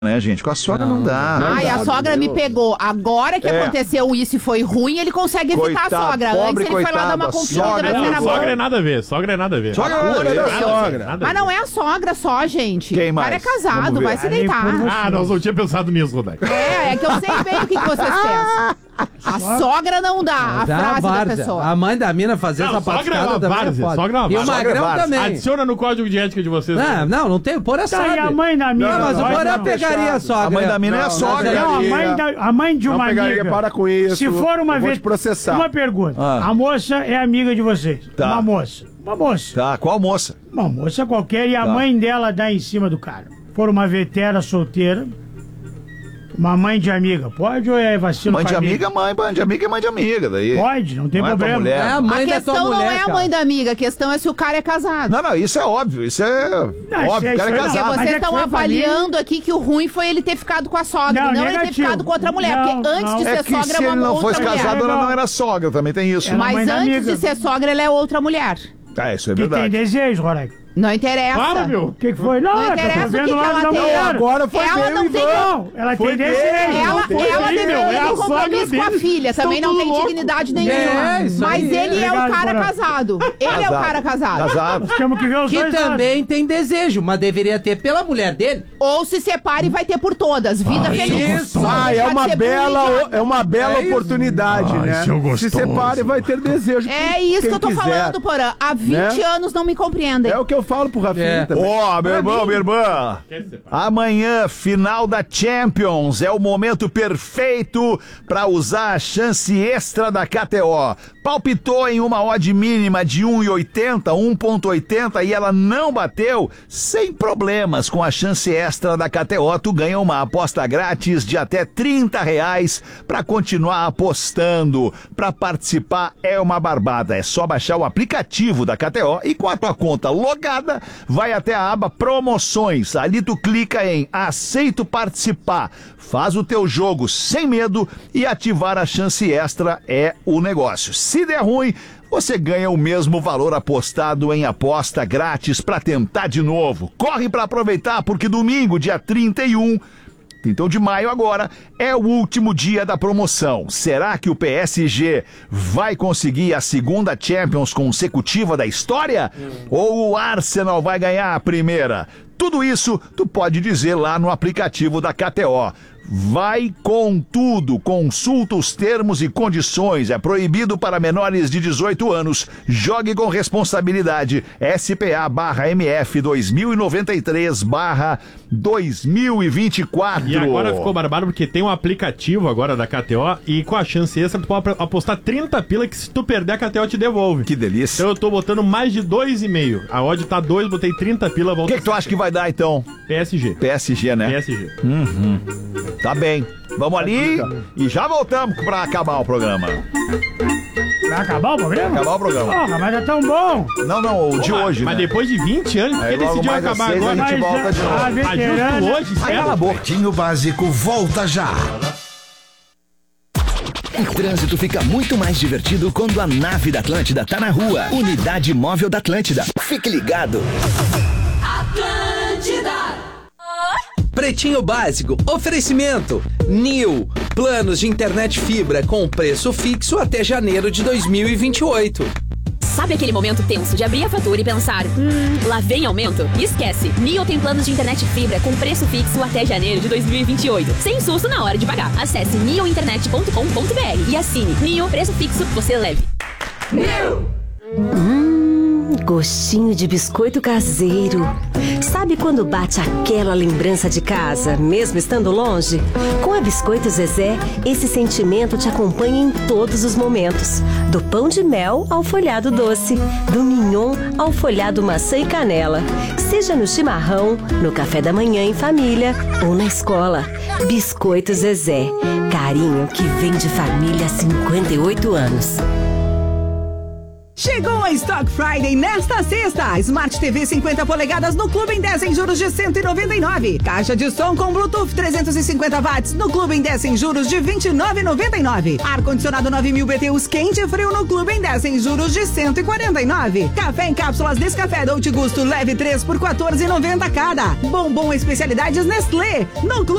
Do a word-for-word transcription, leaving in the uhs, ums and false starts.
né, gente? Com a sogra não, não dá. Não Ai, dá, a sogra me pegou. Agora que É. aconteceu isso e foi ruim, ele consegue evitar Coitado, a sogra. pobre, Antes ele foi lá dar uma coitada, consulta sogra, na não, era sogra Sogra é boa. nada a ver, sogra é nada a ver. Sogra é Olha nada da a ver. sogra. Nada a Mas ver. não é a sogra só, gente. Quem O cara é mais? casado, Vamos ver. vai se Aí, deitar. por- Ah, nós não tínhamos pensado nisso, Rodaica. É, é que eu sei bem o que, que vocês pensam. A sogra não dá, a Mas é frase da várzea. pessoa. A mãe da mina fazer Não, essa sogra é patuscada uma também é várzea, foda. sogra é uma E o várzea. magrão Sogra é também. Adiciona no código de ética de vocês. Não, não, não tem, o Porã Tá, e sabe. a mãe da mina? Não, mas o Vai, Porã não. pegaria a sogra. A mãe da mina é a Não, sogra. Não, a mãe, da, a mãe de Não uma pegaria, amiga. para com isso. Se for uma eu vou vez. te processar. Uma pergunta. Ah. A moça é amiga de vocês. Tá. Uma moça. Uma moça. Tá, qual moça? Uma moça qualquer e a Tá. mãe dela dá em cima do cara. For uma vetera solteira. Uma mãe de amiga. Pode ou é vacilo? Mãe de família? amiga, mãe, mãe de amiga é mãe de amiga. Daí. Pode, não tem Não é tua problema. mulher. É a A mãe da questão tua não mulher, é a cara. mãe da amiga, a questão é se o cara é casado. Não, não, isso é óbvio. Isso é Não, óbvio. isso é- O cara é isso é- Porque casado. Mas é vocês que estão foi avaliando aqui que o ruim foi ele ter ficado com a sogra, Não, não, ele ter negativo. ficado com outra mulher. Não, porque antes não. de É ser que sogra se é ele uma não outra fosse mulher. casado, ela Não. não era sogra. Também tem isso. Ela- Mas mãe da antes amiga. de ser sogra, ela é outra mulher. Ah, isso é Que tem verdade. desejo, Roraima. Não interessa. Claro, meu. O que, que foi? Não, Não eu tô interessa o vendo que o que lado ela da tem. mulher. Agora foi Ela bem não o tem Ivan. Não, ela Foi tem dele. desejo. Ela, Foi ela dele, deveria meu, é ter a um sogra compromisso com a deles. filha. Estão Também não tudo tem louco. dignidade nenhuma. É, isso Mas aí. ele é o Obrigado, cara Porã. casado. Ele é o Casado. cara casado. Casado. Nós temos que ver os Que dois lados. também tem desejo, mas deveria ter pela mulher dele. Ou se separa e vai ter por todas. Vida feliz. isso. Não Ah, deixar é de uma ser bela, bonita. é uma bela É isso. oportunidade, Ai, né? seu gostoso. Se separa e vai ter desejo. É por isso quem que eu tô quiser. falando, Porã. Há vinte Né? anos não me compreendem. É o que eu falo pro Rafinha É. também. Ó, meu irmão, minha irmã. Amanhã, final da Champions. É o momento perfeito pra usar a chance extra da K T O. Palpitou em uma odd mínima de um e oitenta, um ponto oitenta e ela não bateu? Sem problemas. Com a chance extra da K T O, tu ganha uma aposta grátis de até trinta reais pra continuar apostando. Pra participar é uma barbada. É só baixar o aplicativo da K T O e com a tua conta logada, vai até a aba promoções. Ali tu clica em aceito participar. Faz o teu jogo sem medo e ativar a chance extra é o negócio. Se der ruim, você ganha o mesmo valor apostado em aposta grátis para tentar de novo. Corre para aproveitar porque domingo, dia trinta e um, então de maio agora, é o último dia da promoção. Será que o P S G vai conseguir a segunda Champions consecutiva da história? Ou o Arsenal vai ganhar a primeira? Tudo isso tu pode dizer lá no aplicativo da K T O. Vai com tudo, consulta os termos e condições, é proibido para menores de dezoito anos, jogue com responsabilidade, S P A barra M F dois mil e noventa e três barra dois mil e vinte e quatro. E agora ficou barbado porque tem um aplicativo agora da K T O e com a chance extra tu pode apostar trinta pila que se tu perder a K T O te devolve. Que delícia. Então eu tô botando mais de dois e meio. A odd tá dois, botei trinta pila, O volta que, que tu acha que vai dar então? P S G. P S G, né? P S G. Tá bem. Vamos ali e já voltamos pra acabar o programa. Vai acabar o programa? Acabar o programa. Porra, mas é tão bom. Não, não, o de Pô, hoje, Mas né? depois de vinte anos, por Aí que logo decidiu mais às acabar seis a agora? gente Mas volta é- de novo. a Ah, justo veterana... hoje, Aí sério? cala a boca. Pretinho Básico volta já. O trânsito fica muito mais divertido quando a nave da Atlântida tá na rua. Unidade Móvel da Atlântida. Fique ligado. Pretinho Básico, oferecimento Nil, planos de internet fibra com preço fixo até janeiro de dois mil e vinte e oito. Sabe aquele momento tenso de abrir a fatura e pensar, hum, lá vem aumento? Esquece, Nio tem planos de internet fibra com preço fixo até janeiro de dois mil e vinte e oito, sem susto na hora de pagar. Acesse nio internet ponto com ponto b r e assine Nio, preço fixo, você leve. Hum, gostinho de biscoito caseiro. Sabe quando bate aquela lembrança de casa, mesmo estando longe? Com a Biscoito Zezé, esse sentimento te acompanha em todos os momentos. Do pão de mel ao folhado doce, do mignon ao folhado maçã e canela. Seja no chimarrão, no café da manhã em família ou na escola. Biscoito Zezé, carinho que vem de família há cinquenta e oito anos. Chegou a Stock Friday nesta sexta. Smart T V cinquenta polegadas no Clube em dez em juros de cento e noventa e nove. Caixa de som com Bluetooth trezentos e cinquenta watts no Clube em dez em juros de vinte e nove reais e noventa e nove. Ar-condicionado nove mil B T Us quente e frio no Clube em dez em juros de cento e quarenta e nove. Café em cápsulas Nescafé Dolce Gusto leve três por quatorze reais e noventa cada. Bombom especialidades Nestlé no Clube